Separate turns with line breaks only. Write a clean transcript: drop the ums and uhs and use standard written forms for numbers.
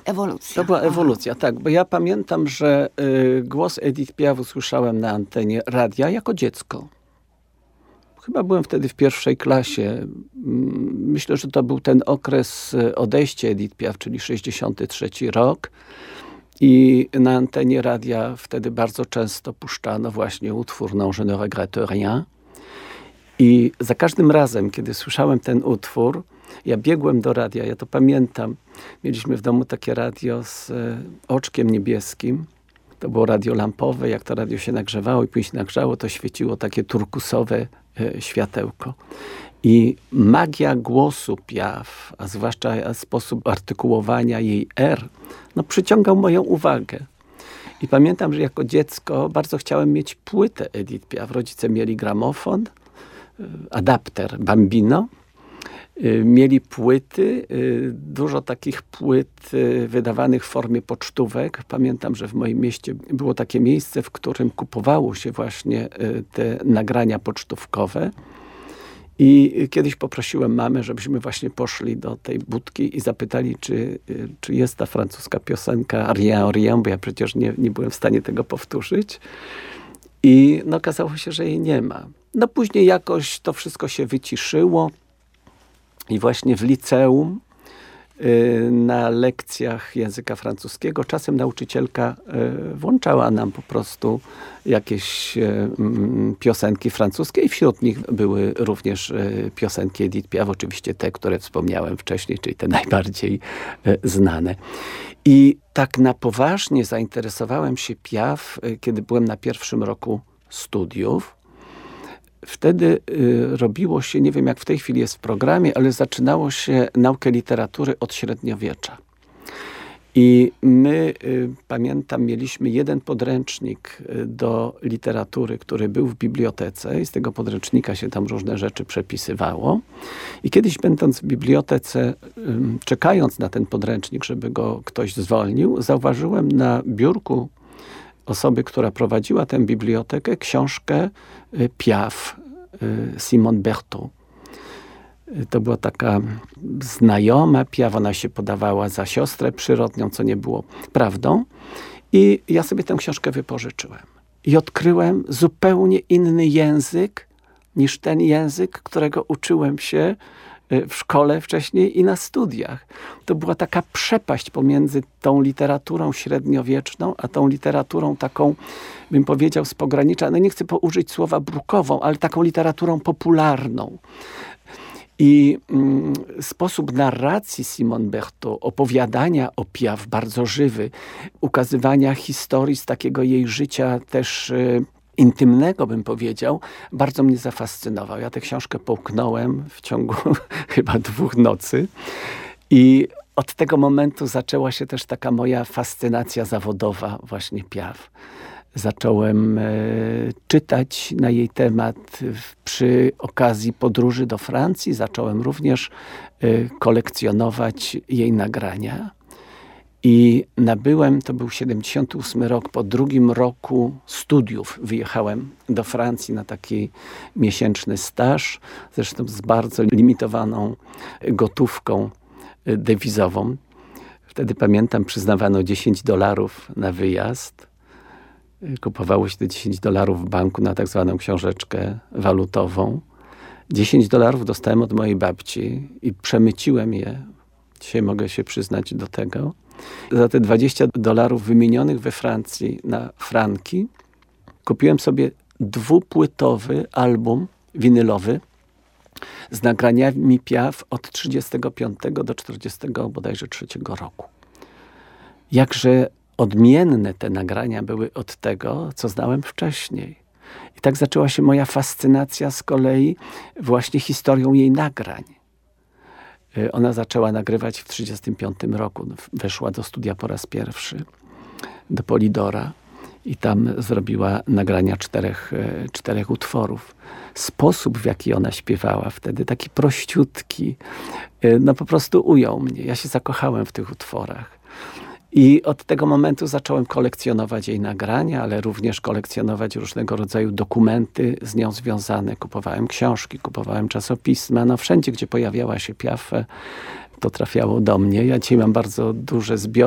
ewolucja.
To była ewolucja, tak. Bo ja pamiętam, że głos Edith Piaf usłyszałem na antenie radia jako dziecko. Chyba byłem wtedy w pierwszej klasie. Myślę, że to był ten okres odejścia Edith Piaf, czyli 63 rok. I na antenie radia wtedy bardzo często puszczano właśnie utwór Non je ne regrette rien. I za każdym razem, kiedy słyszałem ten utwór, ja biegłem do radia, ja to pamiętam. Mieliśmy w domu takie radio z oczkiem niebieskim. To było radio lampowe. Jak to radio się nagrzewało i później się nagrzało, to świeciło takie turkusowe światełko. I magia głosu Piaf, a zwłaszcza sposób artykułowania jej R, przyciągał moją uwagę. I pamiętam, że jako dziecko bardzo chciałem mieć płytę Edith Piaf. Rodzice mieli gramofon, adapter Bambino. Mieli płyty, dużo takich płyt wydawanych w formie pocztówek. Pamiętam, że w moim mieście było takie miejsce, w którym kupowało się właśnie te nagrania pocztówkowe. I kiedyś poprosiłem mamę, żebyśmy właśnie poszli do tej budki i zapytali, czy jest ta francuska piosenka Rien, rien, bo ja przecież nie byłem w stanie tego powtórzyć. I okazało się, że jej nie ma. Później jakoś to wszystko się wyciszyło. I właśnie w liceum na lekcjach języka francuskiego czasem nauczycielka włączała nam po prostu jakieś piosenki francuskie i wśród nich były również piosenki Edith Piaf, oczywiście te, które wspomniałem wcześniej, czyli te najbardziej znane. I tak na poważnie zainteresowałem się Piaf, kiedy byłem na pierwszym roku studiów. Wtedy robiło się, nie wiem jak w tej chwili jest w programie, ale zaczynało się naukę literatury od średniowiecza. I my, pamiętam, mieliśmy jeden podręcznik do literatury, który był w bibliotece i z tego podręcznika się tam różne rzeczy przepisywało. I kiedyś będąc w bibliotece, czekając na ten podręcznik, żeby go ktoś zwolnił, zauważyłem na biurku osoby, która prowadziła tę bibliotekę, książkę Piaf, Simone Berthaud. To była taka znajoma Piaf, ona się podawała za siostrę przyrodnią, co nie było prawdą. I ja sobie tę książkę wypożyczyłem. I odkryłem zupełnie inny język niż ten język, którego uczyłem się w szkole wcześniej i na studiach. To była taka przepaść pomiędzy tą literaturą średniowieczną, a tą literaturą taką, bym powiedział, z pogranicza, nie chcę użyć słowa brukową, ale taką literaturą popularną. I sposób narracji Simone Berthaud, opowiadania o Piaf bardzo żywy, ukazywania historii z takiego jej życia też intymnego, bym powiedział, bardzo mnie zafascynował. Ja tę książkę połknąłem w ciągu chyba 2 nocy i od tego momentu zaczęła się też taka moja fascynacja zawodowa właśnie Piaf. Zacząłem czytać na jej temat przy okazji podróży do Francji. Zacząłem również kolekcjonować jej nagrania. I nabyłem, to był 78 rok, po 2. roku studiów wyjechałem do Francji na taki miesięczny staż, zresztą z bardzo limitowaną gotówką dewizową. Wtedy pamiętam, przyznawano $10 na wyjazd. Kupowało się te $10 w banku na tak zwaną książeczkę walutową. $10 dostałem od mojej babci i przemyciłem je. Dzisiaj mogę się przyznać do tego. Za te $20 wymienionych we Francji na franki kupiłem sobie 2-płytowy album winylowy z nagraniami Piaf od 35 do 40 bodajże 3 roku. Jakże odmienne te nagrania były od tego, co znałem wcześniej. I tak zaczęła się moja fascynacja z kolei właśnie historią jej nagrań. Ona zaczęła nagrywać w 1935 roku. Weszła do studia po raz pierwszy, do Polydora i tam zrobiła nagrania 4 utworów. Sposób, w jaki ona śpiewała wtedy, taki prościutki, po prostu ujął mnie. Ja się zakochałem w tych utworach. I od tego momentu zacząłem kolekcjonować jej nagrania, ale również kolekcjonować różnego rodzaju dokumenty z nią związane. Kupowałem książki, kupowałem czasopisma. Wszędzie, gdzie pojawiała się Piaf, to trafiało do mnie. Ja dzisiaj mam bardzo duże zbiory